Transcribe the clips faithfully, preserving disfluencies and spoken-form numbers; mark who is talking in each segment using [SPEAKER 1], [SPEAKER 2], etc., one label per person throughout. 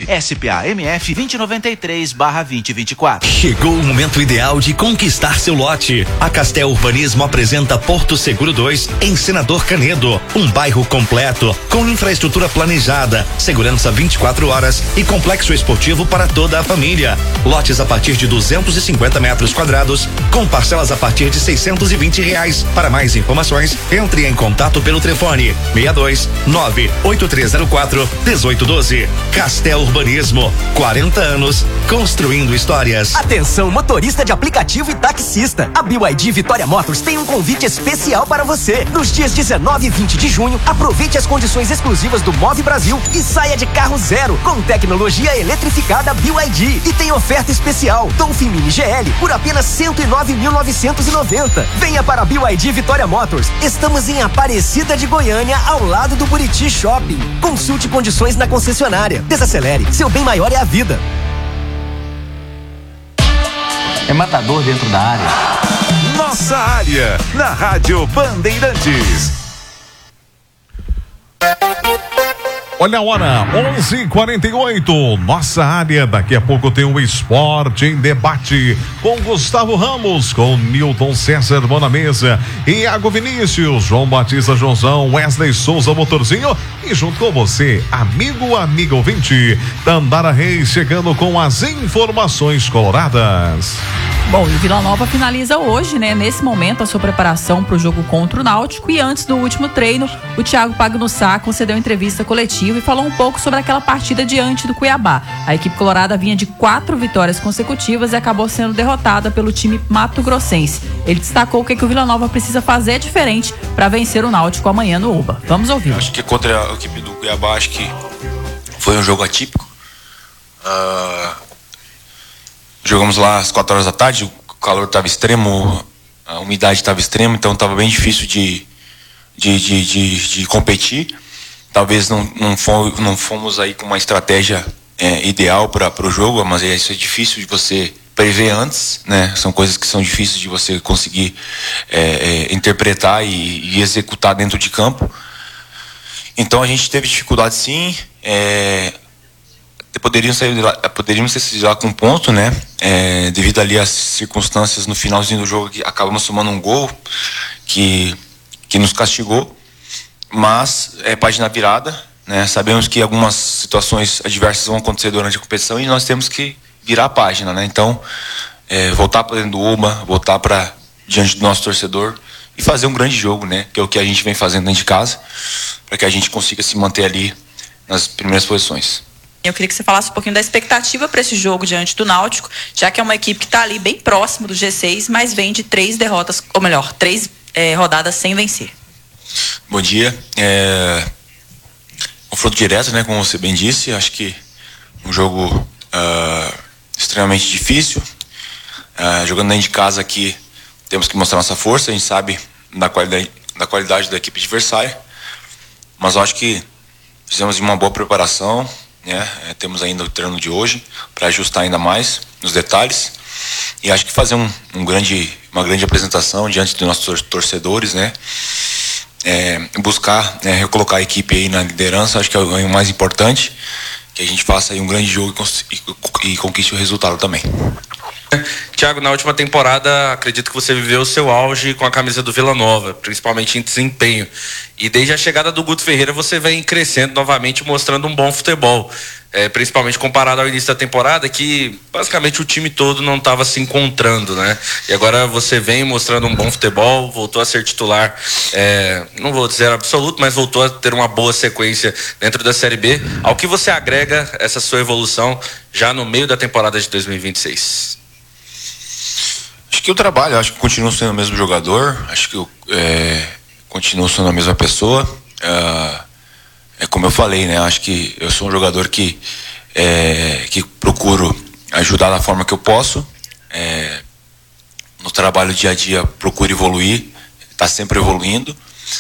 [SPEAKER 1] S P A M F vinte noventa e três barra vinte vinte e quatro.
[SPEAKER 2] Chegou o momento ideal de conquistar seu lote. A Castel Urbanismo apresenta Porto Seguro dois em Senador Canedo, um bairro completo com infraestrutura planejada, segurança vinte e quatro horas e complexo esportivo para toda a família. Lotes a partir de duzentos e cinquenta metros quadrados, com parcelas a partir de seiscentos e vinte reais. Para mais informações, entre em contato pelo telefone seis dois nove oito três zero quatro um oito um dois. Castel Urbanismo, quarenta anos construindo histórias.
[SPEAKER 3] Atenção, motorista de aplicativo e taxista. A B Y D Vitória Motors tem um convite especial para você. Nos dias dezenove e vinte de junho, aproveite as condições exclusivas do Move Brasil e saia de carro zero com tecnologia eletrificada B Y D. E tem oferta especial Dolphin Mini G L por apenas cento e nove mil novecentos e noventa. Venha para a B Y D Vitória Motors. Estamos em Aparecida de Goiânia, ao lado do Buriti Shopping. Consulte condições na concessionária. Desacelere, seu bem maior é a vida.
[SPEAKER 4] É matador dentro da área.
[SPEAKER 5] Nossa área, na Rádio Bandeirantes. Olha a hora, onze e quarenta e oito. Nossa área, daqui a pouco tem o Esporte em Debate com Gustavo Ramos, com Newton César Bom na mesa, Iago Vinícius, João Batista Joãozão, Wesley Souza Motorzinho e junto com você, amigo, amiga ouvinte, Dandara Reis chegando com as informações coloradas.
[SPEAKER 6] Bom, e o Vila Nova finaliza hoje, né, nesse momento, a sua preparação para o jogo contra o Náutico. E antes do último treino, o Thiago Pagnussá concedeu entrevista coletiva e falou um pouco sobre aquela partida diante do Cuiabá. A equipe colorada vinha de quatro vitórias consecutivas e acabou sendo derrotada pelo time mato-grossense. Ele destacou o que, que o Vila Nova precisa fazer diferente para vencer o Náutico amanhã no Oba. Vamos ouvir.
[SPEAKER 7] Acho que contra a equipe do Cuiabá, acho que foi um jogo atípico. Uh... Jogamos lá às quatro horas da tarde, o calor estava extremo, a umidade estava extrema, então estava bem difícil de, de, de, de, de competir. Talvez não, não, fomos, não fomos aí com uma estratégia é, ideal para o jogo, mas isso é difícil de você prever antes, né? São coisas que são difíceis de você conseguir é, é, interpretar e, e executar dentro de campo. Então a gente teve dificuldade sim, é, Poderiam sair de lá, poderíamos sair de lá com um ponto, né? É, devido ali às circunstâncias no finalzinho do jogo que acabamos tomando um gol que, que nos castigou, mas é página virada, né? Sabemos que algumas situações adversas vão acontecer durante a competição e nós temos que virar a página, né? Então, é, voltar para dentro do Oba, voltar para diante do nosso torcedor e fazer um grande jogo, né? Que é o que a gente vem fazendo dentro de casa, para que a gente consiga se manter ali nas primeiras posições.
[SPEAKER 6] Eu queria que você falasse um pouquinho da expectativa para esse jogo diante do Náutico, já que é uma equipe que está ali bem próximo do G seis, mas vem de três derrotas, ou melhor, três é, rodadas sem vencer.
[SPEAKER 7] Bom dia. É... Confronto direto, né? Como você bem disse, acho que um jogo uh, extremamente difícil. Uh, jogando dentro de casa aqui, temos que mostrar nossa força. A gente sabe da qualidade, da qualidade da equipe adversária, mas eu acho que fizemos uma boa preparação. É, é, temos ainda o treino de hoje para ajustar ainda mais nos detalhes e acho que fazer um, um grande, uma grande apresentação diante dos nossos torcedores, né? É, buscar é, recolocar a equipe aí na liderança, acho que é o, é o mais importante, que a gente faça aí um grande jogo e, e, e conquiste o resultado também.
[SPEAKER 8] Thiago, na última temporada, acredito que você viveu o seu auge com a camisa do Vila Nova, principalmente em desempenho. E desde a chegada do Guto Ferreira, você vem crescendo novamente, mostrando um bom futebol. É, principalmente comparado ao início da temporada, que basicamente o time todo não estava se encontrando, né? E agora você vem mostrando um bom futebol, voltou a ser titular, é, não vou dizer absoluto, mas voltou a ter uma boa sequência dentro da Série B. Ao que você agrega essa sua evolução já no meio da temporada de dois mil e vinte e seis?
[SPEAKER 7] Acho que o trabalho, acho que continuo sendo o mesmo jogador, acho que eu é, continuo sendo a mesma pessoa. Uh, é como eu falei, né? Acho que eu sou um jogador que, é, que procuro ajudar da forma que eu posso. É, no trabalho dia a dia procuro evoluir, tá sempre evoluindo.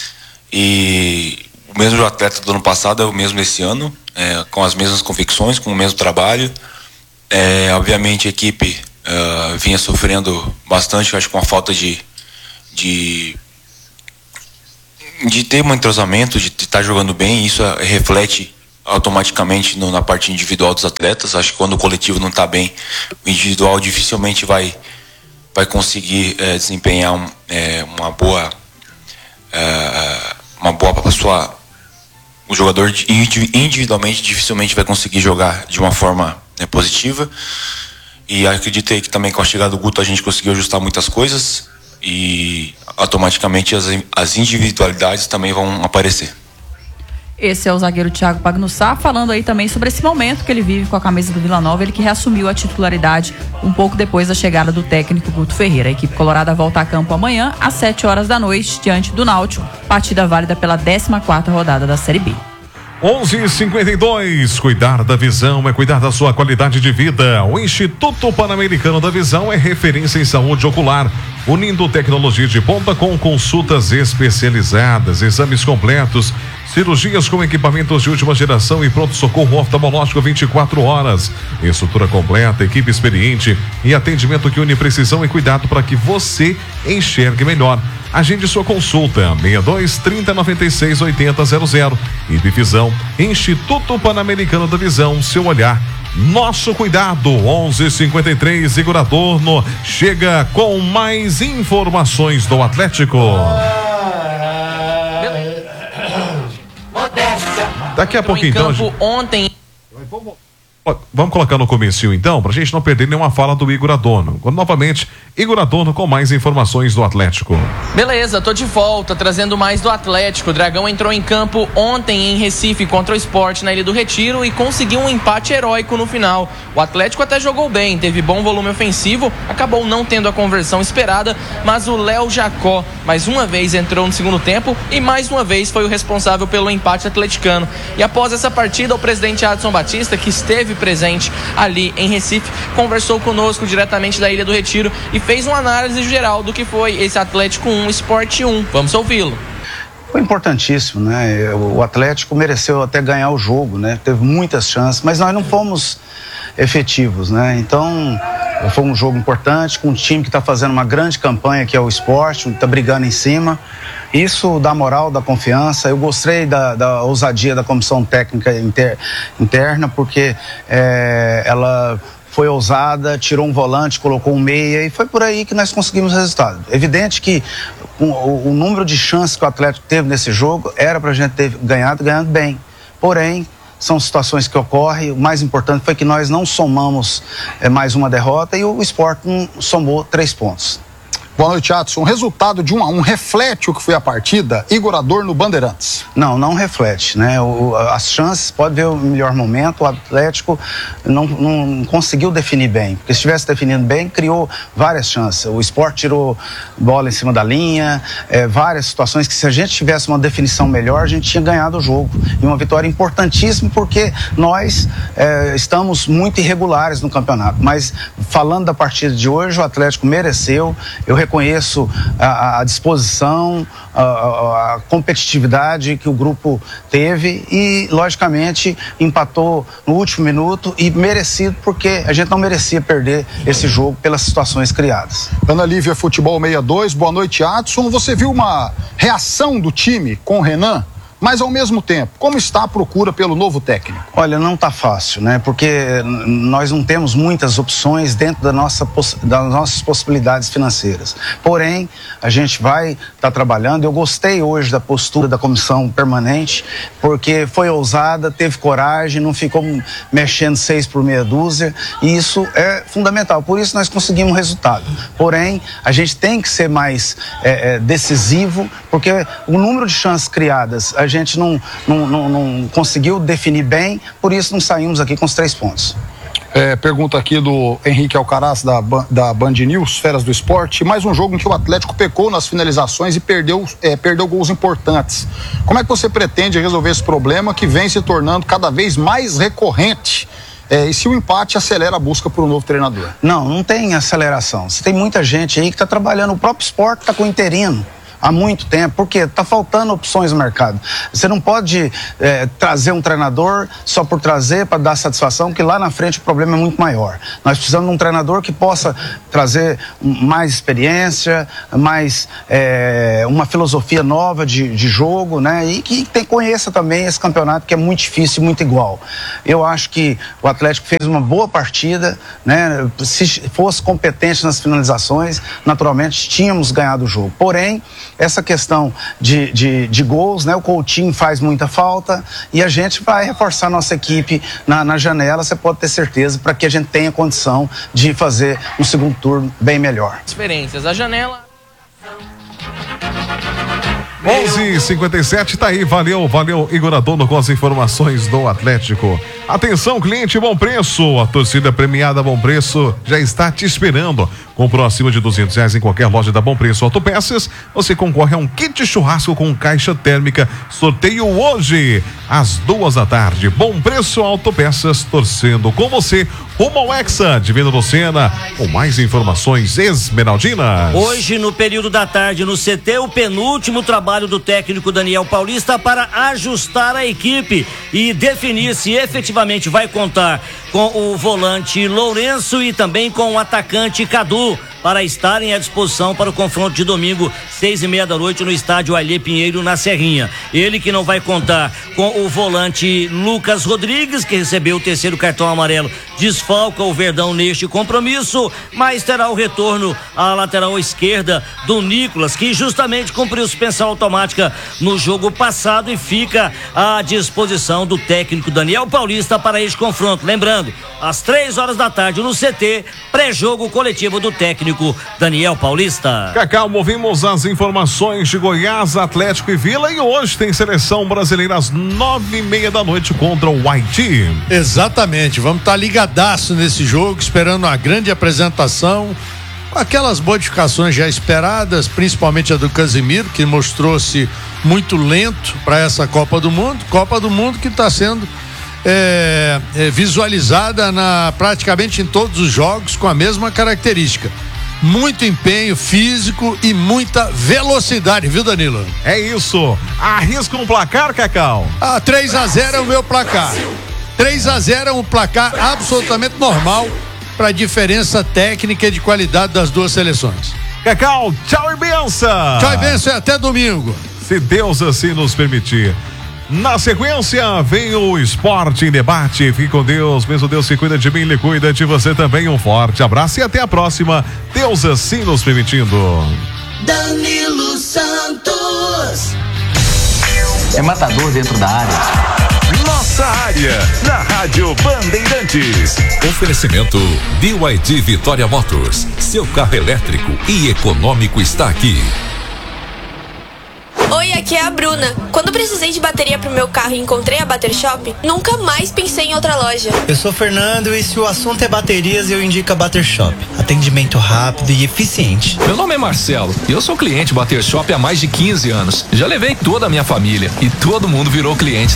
[SPEAKER 7] E o mesmo atleta do ano passado é o mesmo esse ano, é, com as mesmas convicções, com o mesmo trabalho. É, obviamente a equipe Uh, vinha sofrendo bastante, acho que com a falta de de, de ter um entrosamento, de estar jogando bem. Isso reflete automaticamente no, na parte individual dos atletas. Acho que quando o coletivo não está bem, o individual dificilmente vai, vai conseguir é, desempenhar um, é, uma boa é, uma boa para sua o jogador individualmente dificilmente vai conseguir jogar de uma forma é, positiva. E acreditei que também com a chegada do Guto a gente conseguiu ajustar muitas coisas e automaticamente as, as individualidades também vão aparecer.
[SPEAKER 6] Esse é o zagueiro Thiago Pagnussá, falando aí também sobre esse momento que ele vive com a camisa do Vila Nova, ele que reassumiu a titularidade um pouco depois da chegada do técnico Guto Ferreira. A equipe colorada volta a campo amanhã às sete horas da noite diante do Náutico, partida válida pela décima quarta rodada da Série B.
[SPEAKER 5] onze e cinquenta e dois, cuidar da visão é cuidar da sua qualidade de vida. O Instituto Pan-Americano da Visão é referência em saúde ocular, unindo tecnologia de ponta com consultas especializadas, exames completos, cirurgias com equipamentos de última geração e pronto-socorro oftalmológico vinte e quatro horas. Estrutura completa, equipe experiente e atendimento que une precisão e cuidado para que você enxergue melhor. Agende sua consulta, seis dois, trinta, noventa e seis, oitenta, zero zero. Ibvisão, Instituto Pan-Americano da Visão, seu olhar, nosso cuidado. onze e cinquenta e três, Igor Adorno chega com mais informações do Atlético. Daqui a pouquinho, então.
[SPEAKER 9] Campo ontem.
[SPEAKER 5] Vamos colocar no comecinho então, pra gente não perder nenhuma fala do Igor Adorno. Novamente, Igor Adorno com mais informações do Atlético.
[SPEAKER 9] Beleza, tô de volta, trazendo mais do Atlético. O Dragão entrou em campo ontem em Recife contra o Sport na Ilha do Retiro e conseguiu um empate heróico no final. O Atlético até jogou bem, teve bom volume ofensivo, acabou não tendo a conversão esperada, mas o Léo Jacó mais uma vez entrou no segundo tempo e mais uma vez foi o responsável pelo empate atleticano. E após essa partida, o presidente Adson Batista, que esteve presente ali em Recife, conversou conosco diretamente da Ilha do Retiro e fez uma análise geral do que foi esse Atlético um, Sport um. Vamos ouvi-lo.
[SPEAKER 10] Foi importantíssimo, né? O Atlético mereceu até ganhar o jogo, né? Teve muitas chances, mas nós não fomos efetivos, né? Então, foi um jogo importante com um time que está fazendo uma grande campanha, que é o Sport, está brigando em cima. Isso dá moral, dá confiança. Eu gostei da, da ousadia da comissão técnica inter, interna, porque é, ela foi ousada, tirou um volante, colocou um meia e foi por aí que nós conseguimos resultado. Evidente que o, o, o número de chances que o Atlético teve nesse jogo era para a gente ter ganhado, ganhando bem. Porém, são situações que ocorrem. O mais importante foi que nós não somamos é, mais uma derrota e o Sport não somou três pontos.
[SPEAKER 11] Boa noite, Adson. O resultado de um a um reflete o que foi a partida? Igor Adorno, Bandeirantes.
[SPEAKER 10] Não, não reflete, né? O, as chances, pode ver o melhor momento, o Atlético não, não conseguiu definir bem, porque se estivesse definindo bem, criou várias chances. O Sport tirou bola em cima da linha, é, várias situações que se a gente tivesse uma definição melhor, a gente tinha ganhado o jogo. E uma vitória importantíssima, porque nós é, estamos muito irregulares no campeonato. Mas falando da partida de hoje, o Atlético mereceu. Eu reconheço a, a disposição, a, a, a competitividade que o grupo teve e, logicamente, empatou no último minuto e merecido, porque a gente não merecia perder esse jogo pelas situações criadas.
[SPEAKER 11] Ana Lívia, Futebol sessenta e dois, boa noite, Adson. Você viu uma reação do time com o Renan? Mas, ao mesmo tempo, como está a procura pelo novo técnico?
[SPEAKER 10] Olha, não está fácil, né? Porque nós não temos muitas opções dentro da nossa, das nossas possibilidades financeiras. Porém, a gente vai estar tá trabalhando. Eu gostei hoje da postura da comissão permanente, porque foi ousada, teve coragem, não ficou mexendo seis por meia dúzia, e isso é fundamental. Por isso nós conseguimos resultado. Porém, a gente tem que ser mais é, é, decisivo, porque o número de chances criadas, a gente não, não, não, não conseguiu definir bem, por isso não saímos aqui com os três pontos.
[SPEAKER 11] É, pergunta aqui do Henrique Alcaraz, da, da Band News, Feras do Esporte. Mais um jogo em que o Atlético pecou nas finalizações e perdeu, é, perdeu gols importantes. Como é que você pretende resolver esse problema que vem se tornando cada vez mais recorrente? É, e se o empate acelera a busca por um novo treinador?
[SPEAKER 10] Não, não tem aceleração. Você tem muita gente aí que está trabalhando, o próprio Sport está com interino. há muito tempo, porque está faltando opções no mercado. Você não pode é, trazer um treinador só por trazer para dar satisfação, que lá na frente o problema é muito maior. Nós precisamos de um treinador que possa trazer mais experiência, mais é, uma filosofia nova de, de jogo, né? E que tem, conheça também esse campeonato que é muito difícil e muito igual. Eu acho que o Atlético fez uma boa partida, né? Se fosse competente nas finalizações, naturalmente tínhamos ganhado o jogo. Porém, essa questão de, de, de gols, né? O Coutinho faz muita falta e a gente vai reforçar nossa equipe na, na janela, você pode ter certeza, para que a gente tenha condição de fazer um segundo turno bem melhor.
[SPEAKER 9] Experiências, a janela...
[SPEAKER 5] onze e cinquenta e sete, tá aí, valeu, valeu Igor Adorno com as informações do Atlético. Atenção, cliente Bom Preço, a torcida premiada Bom Preço já está te esperando. Comprou acima de duzentos reais em qualquer loja da Bom Preço Autopeças, você concorre a um kit churrasco com caixa térmica, sorteio hoje, às duas da tarde. Bom Preço Autopeças, torcendo com você, rumo ao Hexa, Divino Lucena, com mais informações Esmeraldinas.
[SPEAKER 12] Hoje, no período da tarde, no C T, o penúltimo trabalho do técnico Daniel Paulista para ajustar a equipe e definir se efetivamente vai contar com o volante Lourenço e também com o atacante Cadu, para estarem à disposição para o confronto de domingo, seis e meia da noite, no estádio Alê Pinheiro, na Serrinha. Ele que não vai contar com o volante Lucas Rodrigues, que recebeu o terceiro cartão amarelo, desfalca o Verdão neste compromisso, mas terá o retorno à lateral esquerda do Nicolas, que justamente cumpriu suspensão automática no jogo passado e fica à disposição do técnico Daniel Paulista para este confronto. Lembrando, às três horas da tarde no C T, pré-jogo coletivo do técnico Daniel Paulista.
[SPEAKER 5] Cacau, movimos as informações de Goiás, Atlético e Vila, e hoje tem seleção brasileira às nove e meia da noite contra o Haiti.
[SPEAKER 13] Exatamente, vamos estar ligadaço nesse jogo, esperando uma grande apresentação, com aquelas modificações já esperadas, principalmente a do Casimiro, que mostrou-se muito lento para essa Copa do Mundo, Copa do Mundo que está sendo é, é, visualizada na, praticamente em todos os jogos com a mesma característica. Muito empenho físico e muita velocidade, viu, Danilo?
[SPEAKER 5] É isso. Arrisca um placar, Cacau?
[SPEAKER 13] Ah, três a zero é o meu placar. três a zero é um placar absolutamente normal para a diferença técnica e de qualidade das duas seleções.
[SPEAKER 5] Cacau, tchau e benção.
[SPEAKER 13] Tchau e benção e até domingo.
[SPEAKER 5] Se Deus assim nos permitir. Na sequência, vem o Esporte em Debate. Fique com Deus, mesmo Deus que cuida de mim, Ele cuida de você também. Um forte abraço e até a próxima. Deus assim nos permitindo.
[SPEAKER 14] Danilo Santos.
[SPEAKER 4] É matador dentro da área.
[SPEAKER 15] Nossa área, na Rádio Bandeirantes.
[SPEAKER 16] Oferecimento B Y D Vitória Motors. Seu carro elétrico e econômico está aqui.
[SPEAKER 17] Oi, aqui é a Bruna. Quando precisei de bateria pro meu carro e encontrei a Bater Shop, nunca mais pensei em outra loja.
[SPEAKER 18] Eu sou o Fernando e se o assunto é baterias, eu indico a Bater Shop. Atendimento rápido e eficiente.
[SPEAKER 19] Meu nome é Marcelo e eu sou cliente Bater Shop há mais de quinze anos. Já levei toda a minha família e todo mundo virou cliente